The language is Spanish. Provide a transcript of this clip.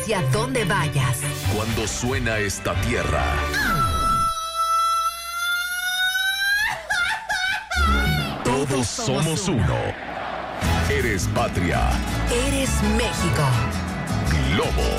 Hacia donde vayas. Cuando suena esta tierra. Todos somos uno. Eres patria. Eres México. Globo.